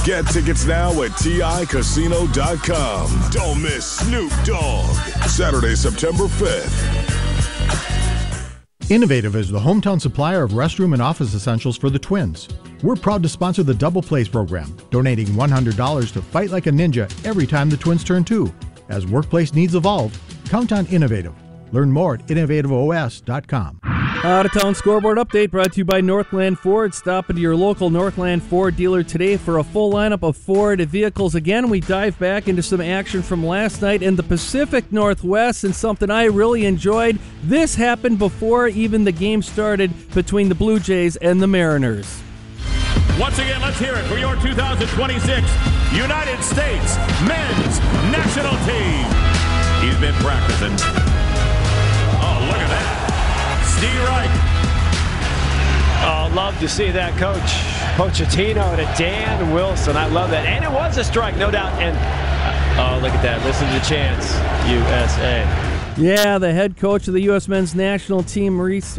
Get tickets now at TICasino.com. Don't miss Snoop Dogg. Saturday, September 5th. Innovative is the hometown supplier of restroom and office essentials for the Twins. We're proud to sponsor the Double Plays program, donating $100 to Fight Like a Ninja every time the Twins turn 2. As workplace needs evolve, count on Innovative. Learn more at innovativeos.com. Out-of-town scoreboard update brought to you by Northland Ford. Stop into your local Northland Ford dealer today for a full lineup of Ford vehicles. Again, we dive back into some action from last night in the Pacific Northwest and something I really enjoyed. This happened before even the game started between the Blue Jays and the Mariners. Once again, let's hear it for your 2026 United States Men's National Team. He's been practicing. Oh, look at that. Steve Reich. Oh, love to see that, Coach Pochettino to Dan Wilson. I love that. And it was a strike, no doubt. And, oh, look at that. Listen to the chants, USA. Yeah, the head coach of the U.S. Men's National Team, Maurice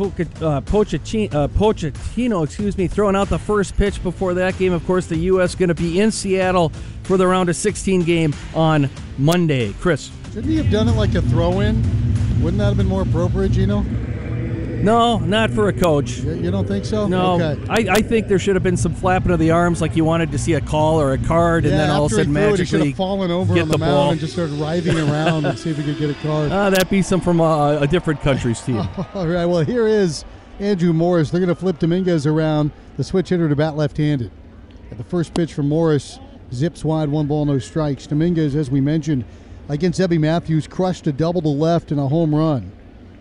Pochettino, throwing out the first pitch before that game. Of course, the U.S. going to be in Seattle for the round of 16 game on Monday. Chris. Shouldn't he have done it like a throw-in? Wouldn't that have been more appropriate, Gino? No, not for a coach. You don't think so? No. Okay. I think there should have been some flapping of the arms like you wanted to see a call or a card, and then all of a sudden magically he should have fallen over get on the mound ball and just started writhing around and see if he could get a card. That'd be some from a different country's team. All right, well, here is Andrew Morris. They're going to flip Dominguez around, the switch hitter to bat left-handed. At the first pitch from Morris, zips wide, 1 ball, no strikes. Dominguez, as we mentioned, against Ebby Matthews, crushed a double to left and a home run.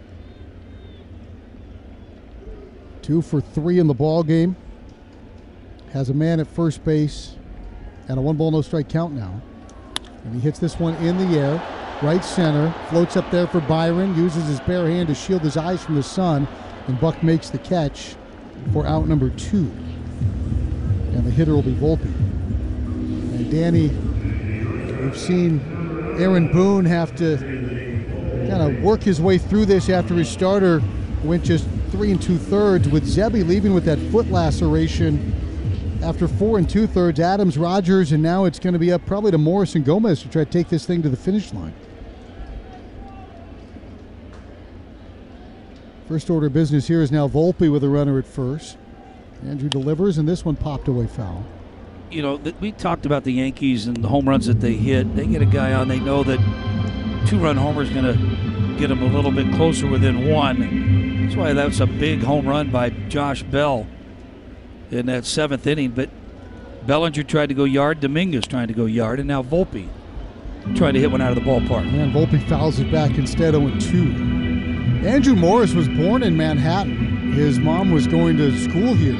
2 for 3 in the ball game. Has a man at first base and a 1 ball, no strike count now. And he hits this one in the air, right center, floats up there for Byron, uses his bare hand to shield his eyes from the sun, and Buck makes the catch for out number 2. And the hitter will be Volpe. And Danny, we've seen Aaron Boone have to kind of work his way through this after his starter went just 3 2/3, with Zebby leaving with that foot laceration after 4 2/3. Adams, Rogers, and now it's going to be up probably to Morris and Gomez to try to take this thing to the finish line. First order of business here is now Volpe with a runner at first. Andrew delivers, and this one popped away foul. You know, we talked about the Yankees and the home runs that they hit. They get a guy on, they know that 2-run homer is going to get them a little bit closer within 1. That's why that was a big home run by Josh Bell in that 7th inning. But Bellinger tried to go yard, Dominguez trying to go yard, and now Volpe trying to hit one out of the ballpark. And Volpe fouls it back instead, 0-2. Andrew Morris was born in Manhattan. His mom was going to school here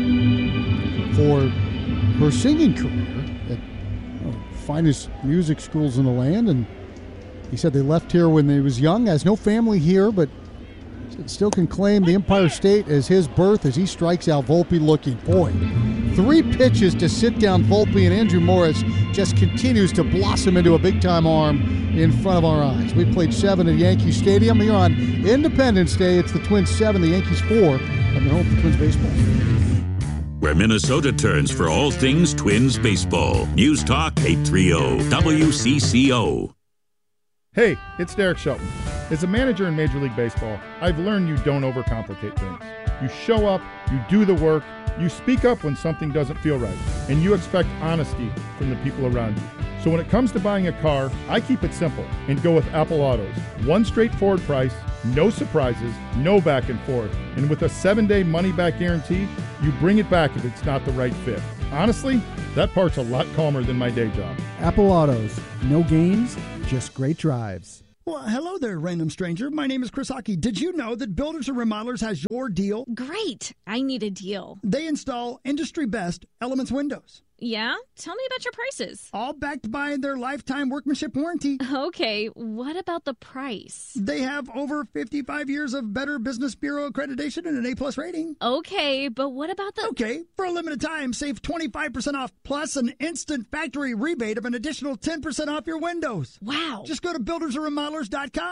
for her singing career at finest music schools in the land, and he said they left here when they was young, has no family here, but still can claim the Empire State as his birth as he strikes out Volpe looking. Boy, 3 pitches to sit down Volpe, and Andrew Morris just continues to blossom into a big-time arm in front of our eyes. We played 7 at Yankee Stadium here on Independence Day. It's the Twins 7, the Yankees 4, and they're home for Twins baseball. Where Minnesota turns for all things Twins baseball. News Talk 830 WCCO. Hey, it's Derek Shelton. As a manager in Major League Baseball, I've learned you don't overcomplicate things. You show up, you do the work, you speak up when something doesn't feel right, and you expect honesty from the people around you. So when it comes to buying a car, I keep it simple and go with Apple Autos. One straightforward price, no surprises, no back and forth, and with a 7-day money-back guarantee, you bring it back if it's not the right fit. Honestly, that part's a lot calmer than my day job. Apple Autos. No games, just great drives. Well, hello there, random stranger. My name is Chris Hockey. Did you know that Builders and Remodelers has your deal? Great. I need a deal. They install industry-best Elements windows. Yeah? Tell me about your prices. All backed by their lifetime workmanship warranty. Okay, what about the price? They have over 55 years of Better Business Bureau accreditation and an A+ rating. Okay, but what about the... Okay, for a limited time, save 25% off, plus an instant factory rebate of an additional 10% off your windows. Wow. Just go to buildersandremodelers.com.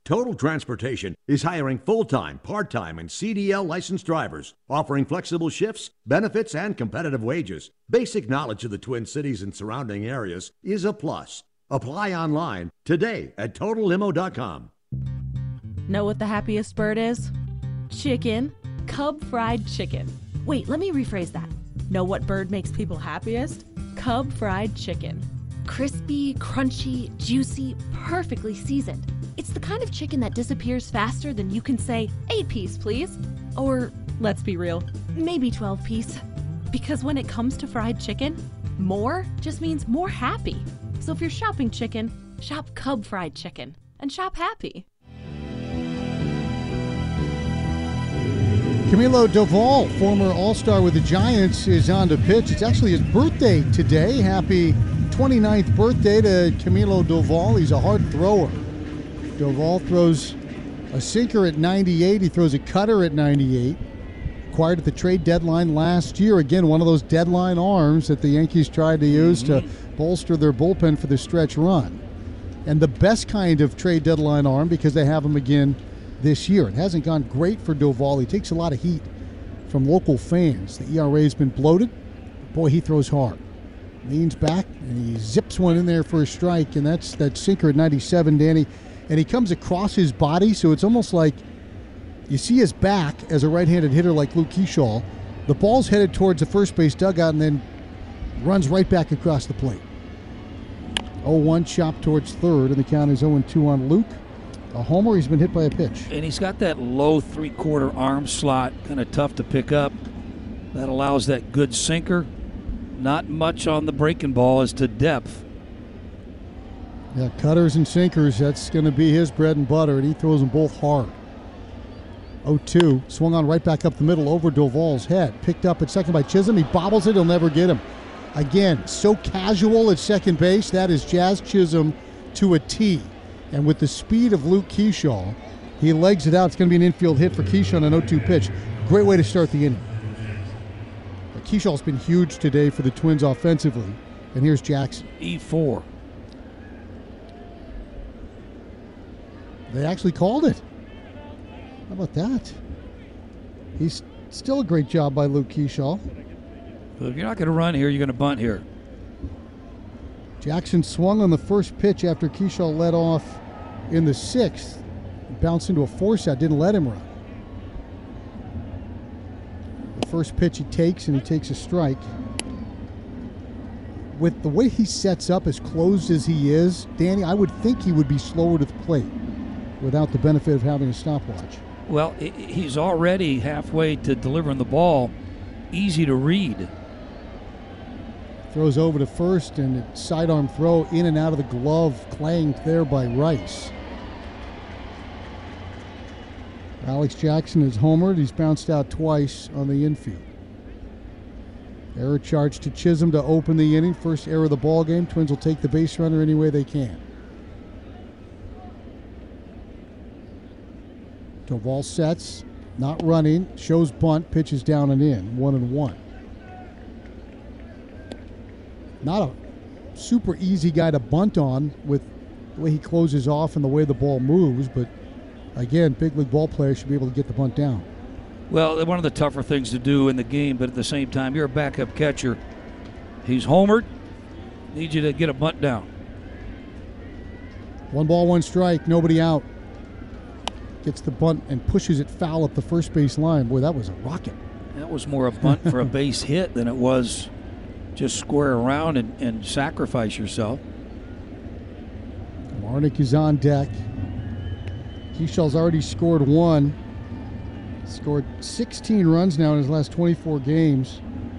Total Transportation is hiring full-time, part-time, and CDL licensed drivers, offering flexible shifts, benefits, and competitive wages. Basic knowledge of the Twin Cities and surrounding areas is a plus. Apply online today at TotalLimo.com. Know what the happiest bird is? Chicken. Cub fried chicken. Wait, let me rephrase that. Know what bird makes people happiest? Cub fried chicken. Crispy, crunchy, juicy, perfectly seasoned. It's the kind of chicken that disappears faster than you can say, 8-piece, please. Or, let's be real, maybe 12-piece. Because when it comes to fried chicken, more just means more happy. So if you're shopping chicken, shop Cub fried chicken and shop happy. Camilo Doval, former All-Star with the Giants, is on to pitch. It's actually his birthday today. Happy 29th birthday to Camilo Doval. He's a hard thrower. Doval throws a sinker at 98. He throws a cutter at 98. Acquired at the trade deadline last year. Again, one of those deadline arms that the Yankees tried to use to bolster their bullpen for the stretch run. And the best kind of trade deadline arm because they have him again this year. It hasn't gone great for Doval. He takes a lot of heat from local fans. The ERA has been bloated. Boy, he throws hard. Leans back, and he zips one in there for a strike, and that's that sinker at 97, Danny. And he comes across his body, so it's almost like you see his back as a right-handed hitter like Luke Kershaw. The ball's headed towards the first base dugout and then runs right back across the plate. 0-1 chop towards third, and the count is 0-2 on Luke. A homer, he's been hit by a pitch. And he's got that low three-quarter arm slot, kind of tough to pick up. That allows that good sinker. Not much on the breaking ball as to depth. Yeah, cutters and sinkers, that's going to be his bread and butter, and he throws them both hard. 0-2, swung on right back up the middle over Doval's head. Picked up at second by Chisholm. He bobbles it, he'll never get him. Again, so casual at second base. That is Jazz Chisholm to a T. And with the speed of Luke Kershaw, he legs it out. It's going to be an infield hit for Kershaw on an 0-2 pitch. Great way to start the inning. Kershaw's been huge today for the Twins offensively. And here's Jackson. E4. They actually called it. How about that? He's still a great job by Luke Kershaw. But if you're not going to run here, you're going to bunt here. Jackson swung on the first pitch after Kershaw led off in the sixth. Bounced into a force out, didn't let him run. The first pitch he takes, and he takes a strike. With the way he sets up, as closed as he is, Danny, I would think he would be slower to the plate without the benefit of having a stopwatch. Well, he's already halfway to delivering the ball. Easy to read. Throws over to first, and a sidearm throw in and out of the glove, clanged there by Rice. Alex Jackson is homered. He's bounced out twice on the infield. Error charge to Chisholm to open the inning. First error of the ball game. Twins will take the base runner any way they can. Doval sets, not running, shows bunt, pitches down and in, 1-1. Not a super easy guy to bunt on with the way he closes off and the way the ball moves, but again, big league ball players should be able to get the bunt down. Well, one of the tougher things to do in the game, but at the same time, you're a backup catcher. He's homered. Needs you to get a bunt down. 1 ball, 1 strike, nobody out. Gets the bunt and pushes it foul up the first base line. Boy, that was a rocket. That was more a bunt for a base hit than it was just square around and sacrifice yourself. Marnick is on deck. Kershaw's already scored 1. Scored 16 runs now in his last 24 games.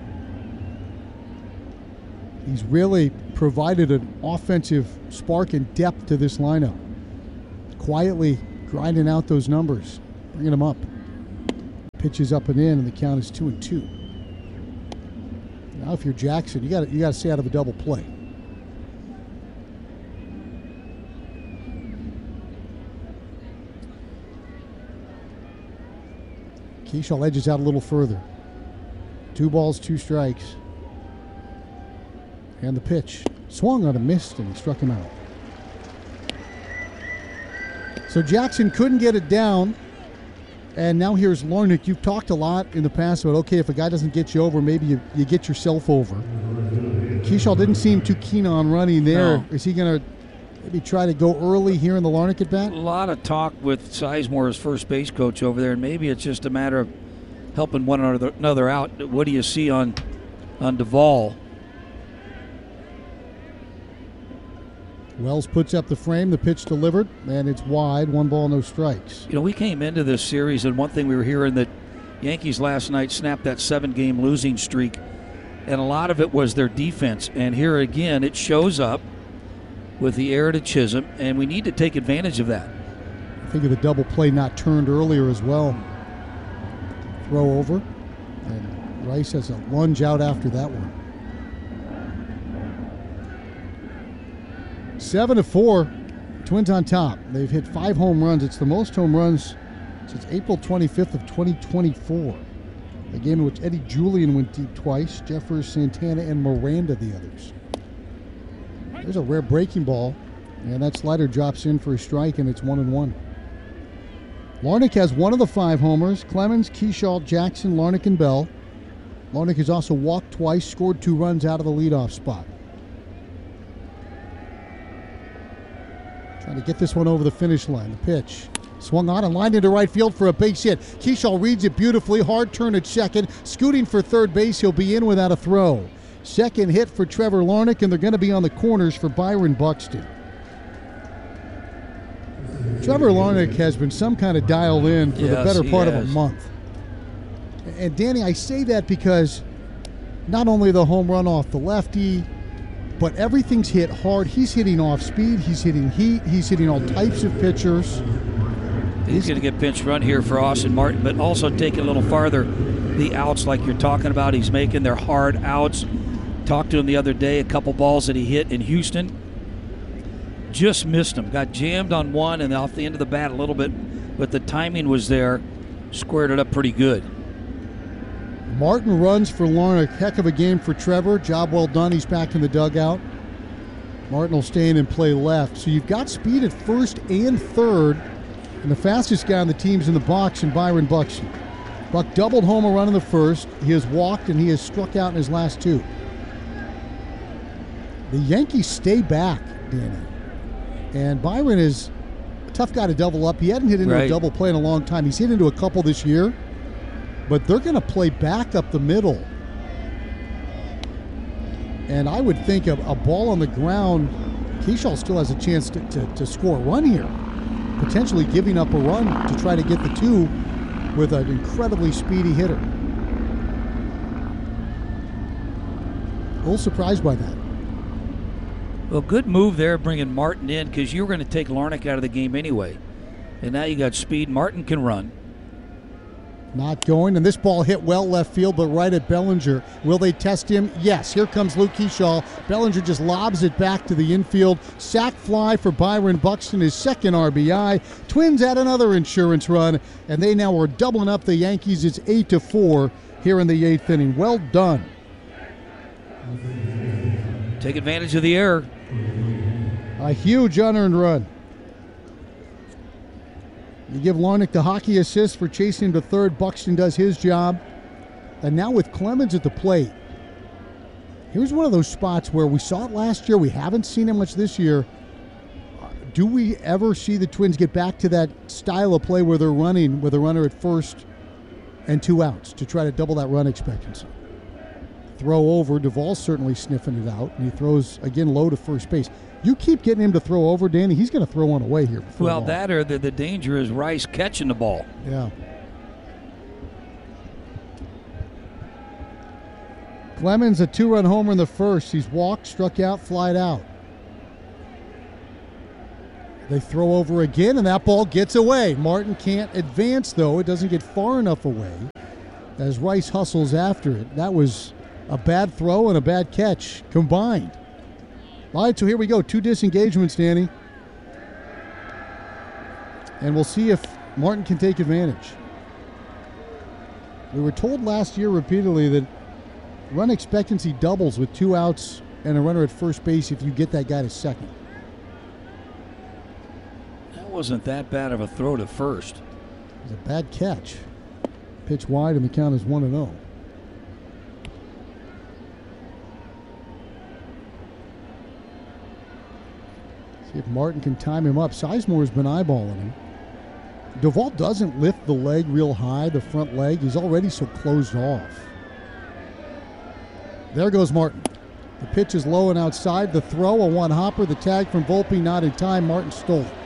He's really provided an offensive spark and depth to this lineup. Quietly grinding out those numbers, bringing them up. Pitches up and in, and the count is 2-2. Now, if you're Jackson, you got to stay out of a double play. Kershaw edges out a little further. 2 balls, 2 strikes. And the pitch. Swung on a missed, and he struck him out. So Jackson couldn't get it down. And now here's Larnach. You've talked a lot in the past about, okay, if a guy doesn't get you over, maybe you get yourself over. Keschall didn't seem too keen on running there. No. Is he going to maybe try to go early here in the Larnach at bat? A lot of talk with Sizemore as first base coach over there, and maybe it's just a matter of helping one another out. What do you see on Duvall? Wells puts up the frame, the pitch delivered, and it's wide, 1 ball, no strikes. You know, we came into this series, and one thing we were hearing that Yankees last night snapped that 7-game losing streak, and a lot of it was their defense. And here again, it shows up with the error to Chisholm, and we need to take advantage of that. I think of the double play not turned earlier as well. Throw over, and Rice has a lunge out after that one. 7-4, Twins on top. They've hit 5 home runs. It's the most home runs since April 25th of 2024. A game in which Eddie Julian went deep twice, Jeffers, Santana, and Miranda the others. There's a rare breaking ball, and that slider drops in for a strike, and it's 1-1. Larnach has 1 of the 5 homers. Clemens, Keschall, Jackson, Larnach, and Bell. Larnach has also walked twice, scored 2 runs out of the leadoff spot. Trying to get this one over the finish line. The pitch swung on and lined into right field for a base hit. Keschall reads it beautifully. Hard turn at second. Scooting for third base. He'll be in without a throw. Second hit for Trevor Larnach, and they're going to be on the corners for Byron Buxton. Trevor Larnach has been some kind of dialed in for the better part of a month. And Danny, I say that because not only the home run off the lefty, but everything's hit hard. He's hitting off speed. He's hitting heat. He's hitting all types of pitchers. He's going to get pinch run here for Austin Martin, but also take it a little farther. The outs like you're talking about, he's making their hard outs. Talked to him the other day, a couple balls that he hit in Houston. Just missed him. Got jammed on one and off the end of the bat a little bit, but the timing was there. Squared it up pretty good. Martin runs for Larnach. Heck of a game for Trevor. Job well done. He's back in the dugout. Martin will stay in and play left. So you've got speed at first and third. And the fastest guy on the team's in the box in Byron Buxton. Buck doubled home a run in the first. He has walked and he has struck out in his last 2. The Yankees stay back, Danny. And Byron is a tough guy to double up. He hadn't hit into a double play in a long time. He's hit into a couple this year. But they're going to play back up the middle. And I would think a ball on the ground, Keschall still has a chance to score a run here. Potentially giving up a run to try to get the 2 with an incredibly speedy hitter. A little surprised by that. Well, good move there bringing Martin in because you were going to take Larnach out of the game anyway. And now you got speed. Martin can run. Not going, and this ball hit well left field, but right at Bellinger. Will they test him? Yes. Here comes Luke Keschall. Bellinger just lobs it back to the infield. Sac fly for Byron Buxton, his second RBI. Twins add another insurance run, and they now are doubling up the Yankees. It's 8-4 here in the 8th inning. Well done. Take advantage of the error. A huge unearned run. You give Larnach the hockey assist for chasing to third. Buxton does his job. And now with Clemens at the plate, here's one of those spots where we saw it last year. We haven't seen it much this year. Do we ever see the Twins get back to that style of play where they're running with a runner at first and 2 outs to try to double that run expectancy? Throw over. Duvall's certainly sniffing it out, and he throws, again, low to first base. You keep getting him to throw over, Danny, he's going to throw one away here. Well, that or the danger is Rice catching the ball. Yeah. Clemens, a 2-run homer in the first. He's walked, struck out, flied out. They throw over again, and that ball gets away. Martin can't advance, though. It doesn't get far enough away as Rice hustles after it. That was a bad throw and a bad catch combined. All right, so here we go. 2 disengagements, Danny. And we'll see if Martin can take advantage. We were told last year repeatedly that run expectancy doubles with 2 outs and a runner at first base if you get that guy to second. wasn't that bad of a throw to first. It was a bad catch. Pitch wide, and the count is 1-0. See if Martin can time him up. Sizemore's been eyeballing him. Duvall doesn't lift the leg real high, the front leg. He's already so closed off. There goes Martin. The pitch is low and outside. The throw, a one-hopper. The tag from Volpe, not in time. Martin stole it.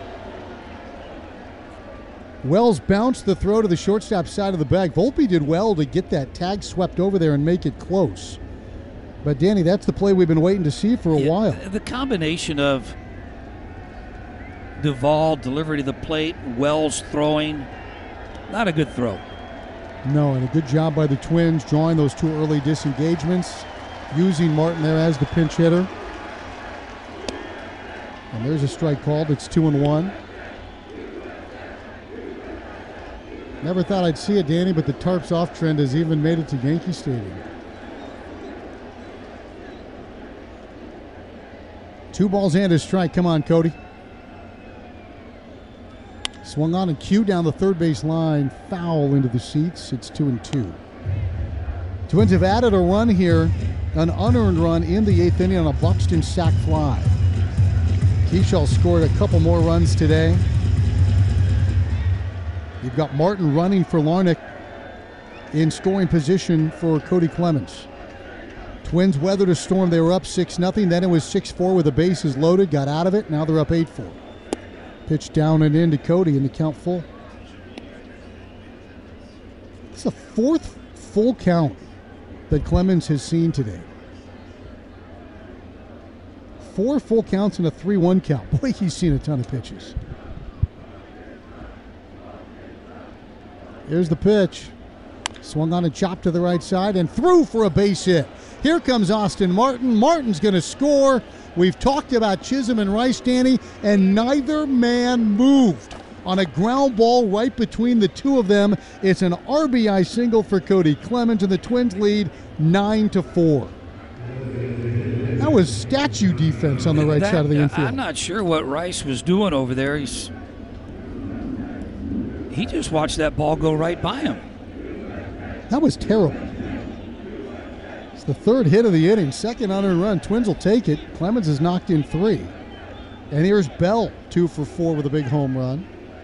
Wells bounced the throw to the shortstop side of the bag. Volpe did well to get that tag swept over there and make it close. But, Danny, that's the play we've been waiting to see for a while. The combination of Duvall delivery to the plate, Wells throwing, not a good throw. No, and a good job by the Twins drawing those two early disengagements, using Martin there as the pinch hitter. And there's a strike called. It's 2-1. Never thought I'd see it, Danny, but the tarps off trend has even made it to Yankee Stadium. 2 balls and a strike. Come on, Cody. Swung on and cue down the third base line. Foul into the seats. It's 2-2. Twins have added a run here, an unearned run in the 8th inning on a Buxton sac fly. Keschall scored a couple more runs today. You've got Martin running for Larnach in scoring position for Cody Clemens. Twins weathered a storm. They were up 6-0. Then it was 6-4 with the bases loaded. Got out of it. Now they're up 8-4. Pitch down and in to Cody in the count full. It's the 4th full count that Clemens has seen today. 4 full counts and a 3-1 count. Boy, he's seen a ton of pitches. Here's the pitch. Swung on and chopped to the right side and threw for a base hit. Here comes Austin Martin. Martin's going to score. We've talked about Chisholm and Rice, Danny, and neither man moved on a ground ball right between the two of them. It's an RBI single for Cody Clemens, and the Twins lead 9-4. That was statue defense on the right side of the infield. I'm not sure what Rice was doing over there. He just watched that ball go right by him. That was terrible. It's the 3rd hit of the inning, 2nd unearned run. Twins will take it. Clemens has knocked in 3. And here's Bell, 2 for 4 with a big home run.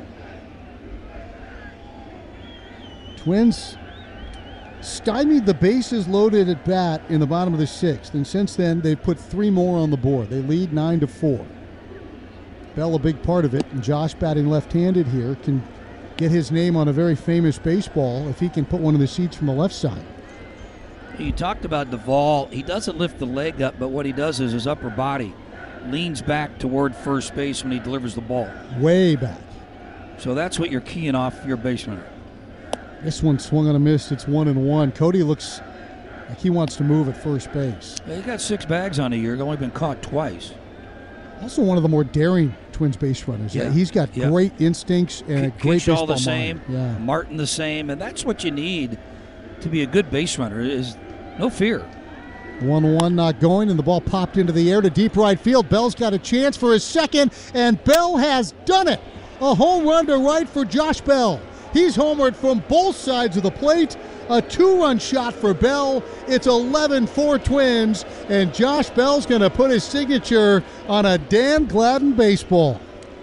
Twins stymied the bases loaded at bat in the bottom of the 6th. And since then, they've put 3 more on the board. They lead 9-4. Bell a big part of it. And Josh, batting left-handed here, can get his name on a very famous baseball if he can put one in the seats from the left side. You talked about Duvall. He doesn't lift the leg up, but what he does is his upper body leans back toward first base when he delivers the ball. Way back. So that's what you're keying off your base runner. This one swung on a miss. It's 1-1. Cody looks like he wants to move at first base. Yeah, he got 6 bags on a year. He's only been caught twice. Also one of the more daring Twins base runners. Yeah. He's got great instincts and a great baseball all the same. mind. Yeah. Martin the same. And that's what you need to be a good base runner is no fear. 1-1 not going, and the ball popped into the air to deep right field. Bell's got a chance for his second, and Bell has done it. A home run to right for Josh Bell. He's homered from both sides of the plate. A 2-run shot for Bell. It's 11-4 Twins, and Josh Bell's going to put his signature on a Dan Gladden baseball.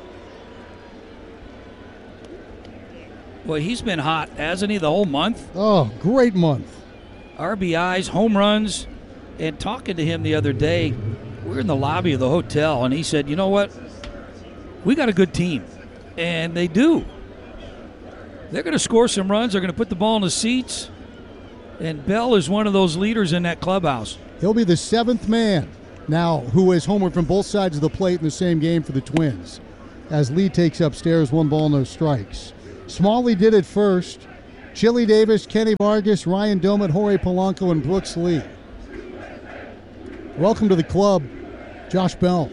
Well, he's been hot, hasn't he, the whole month? Oh, great month. RBIs, home runs, and talking to him the other day, we were in the lobby of the hotel, and he said, you know what? We got a good team, and they do. They're going to score some runs. They're going to put the ball in the seats, and Bell is one of those leaders in that clubhouse. He'll be the 7th man now who has homered from both sides of the plate in the same game for the Twins. As Lee takes upstairs, 1 ball, no strikes. Smalley did it first. Chili Davis, Kenny Vargas, Ryan Domet, Jorge Polanco, and Brooks Lee. Welcome to the club, Josh Bell.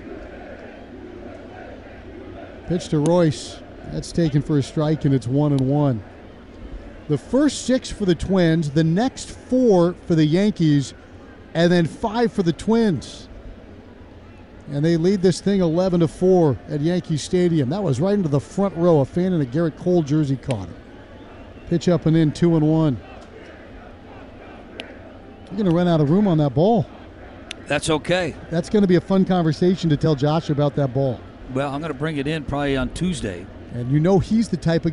Pitch to Royce. That's taken for a strike, and it's 1-1. The first 6 for the Twins, the next 4 for the Yankees, and then 5 for the Twins. And they lead this thing 11-4 at Yankee Stadium. That was right into the front row. A fan in a Garrett Cole jersey caught it. Pitch up and in, 2-1. You're going to run out of room on that ball. That's okay. That's going to be a fun conversation to tell Josh about that ball. Well, I'm going to bring it in probably on Tuesday. And you know he's the type of